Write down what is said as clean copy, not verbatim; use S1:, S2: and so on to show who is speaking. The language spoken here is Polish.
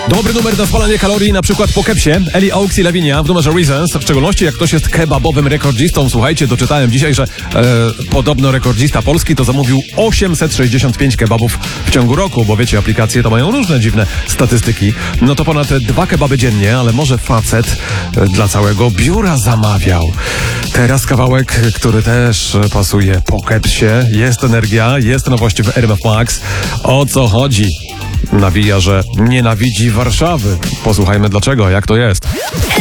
S1: Dobry numer na spalanie kalorii, na przykład po kepsie. Eli Oaks i Lavinia w numerze Reasons. W szczególności jak ktoś jest kebabowym rekordzistą. Słuchajcie, doczytałem dzisiaj, że podobno rekordzista polski to zamówił 865 kebabów w ciągu roku, bo wiecie, aplikacje to mają różne dziwne statystyki. No to ponad 2 kebaby dziennie, ale może facet dla całego biura zamawiał. Teraz kawałek, który też pasuje po kepsie. Jest energia, jest nowość w RMF Max. O co chodzi? Nawija, że nienawidzi Warszawy. Posłuchajmy dlaczego, jak to jest.